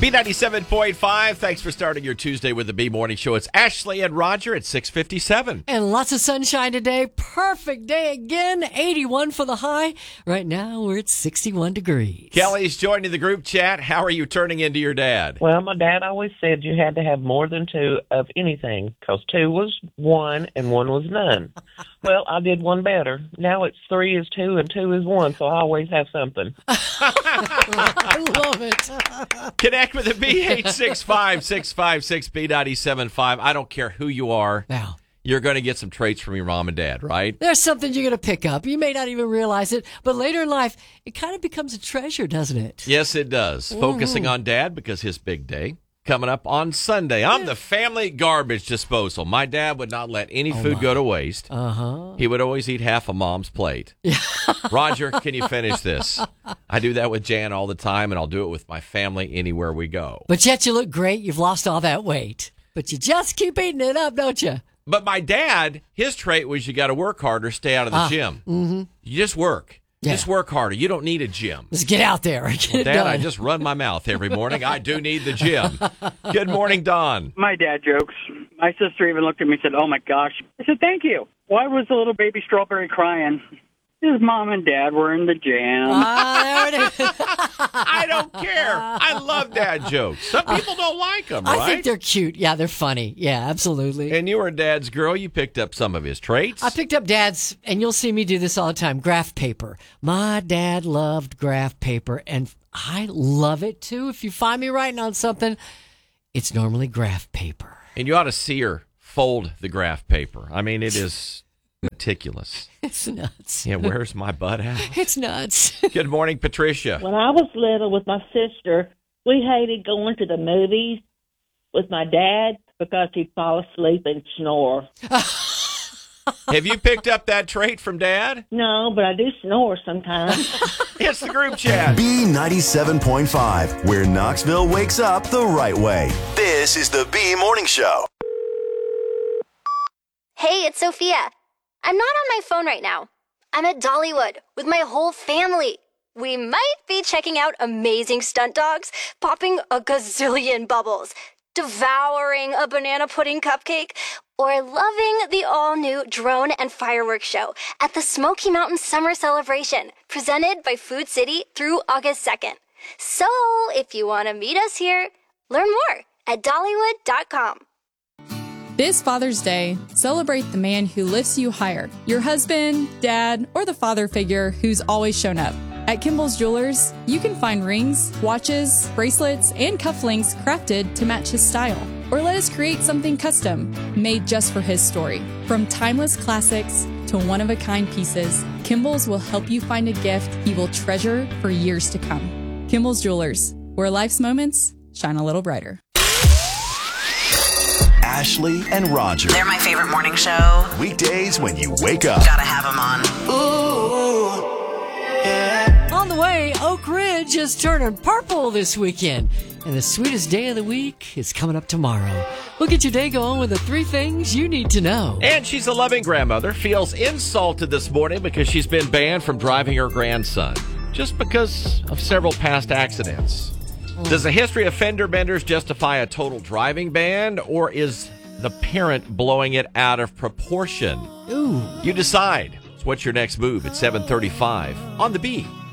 B97.5, thanks for starting your Tuesday with the B Morning Show. It's Ashley and Roger at 6:57. And lots of sunshine today. Perfect day again. 81 for the high. Right now, we're at 61 degrees. Kelly's joining the group chat. How are you turning into your dad? Well, my dad always said you had to have more than two of anything, because two was one and one was none. Well, I did one better. Now it's three is two and two is one, so I always have something. I love it. Connect with the B865-656-B975. I don't care who you are. Now, You're going to get some traits from your mom and dad, right? there's something you're going to pick up. You may not even realize it, but later in life, it kind of becomes a treasure, doesn't it? Yes, it does. Focusing on dad because his big day coming up on Sunday. I'm the family garbage disposal. My dad would not let any food go to waste. Uh-huh. He would always eat half of mom's plate. Roger, can you finish this? I do that with Jan all the time, and I'll do it with my family anywhere we go. But yet you look great. You've lost all that weight. But you just keep eating it up, don't you? But my dad, his trait was you got to work harder, stay out of the gym. Mm-hmm. You just work. Yeah. Just work harder. You don't need a gym. Let's get out there and get it Dad, done. I just run my mouth every morning. I do need the gym. Good morning, Don. My dad jokes. My sister even looked at me and said, "Oh, my gosh." I said, "Thank you." Why was the little baby strawberry crying? His mom and dad were in the jam. There it is. I don't care. I love dad jokes. Some people don't like them, right? I think they're cute. Yeah, they're funny. Yeah, absolutely. And you were Dad's girl. You picked up some of his traits. I picked up Dad's, and you'll see me do this all the time, graph paper. My dad loved graph paper, and I love it too. If you find me writing on something, it's normally graph paper. And you ought to see her fold the graph paper. I mean, it is meticulous. It's nuts. Yeah, where's my butt at? It's nuts. Good morning, Patricia. When I was little with my sister, we hated going to the movies with my dad because he'd fall asleep and snore. Have you picked up that trait from Dad? No, but I do snore sometimes. It's the group chat. B97.5, where Knoxville wakes up the right way. This is the B Morning Show. Hey, it's Sophia. I'm not on my phone right now. I'm at Dollywood with my whole family. We might be checking out amazing stunt dogs, popping a gazillion bubbles, devouring a banana pudding cupcake, or loving the all-new drone and fireworks show at the Smoky Mountain Summer Celebration, presented by Food City through August 2nd. So, if you want to meet us here, learn more at Dollywood.com. This Father's Day, celebrate the man who lifts you higher, your husband, dad, or the father figure who's always shown up. At Kimball's Jewelers, you can find rings, watches, bracelets, and cufflinks crafted to match his style. Or let us create something custom, made just for his story. From timeless classics to one-of-a-kind pieces, Kimball's will help you find a gift he will treasure for years to come. Kimball's Jewelers, where life's moments shine a little brighter. Ashley and Roger. They're my favorite morning show. Weekdays when you wake up. Gotta have them on. Ooh, yeah. On the way, Oak Ridge is turning purple this weekend. And the sweetest day of the week is coming up tomorrow. We'll get your day going with the 3 things you need to know. And she's a loving grandmother, feels insulted this morning because she's been banned from driving her grandson just because of several past accidents. Does a history of fender benders justify a total driving ban, or is the parent blowing it out of proportion? Ooh. You decide. So what's your next move at 7:35 on the B?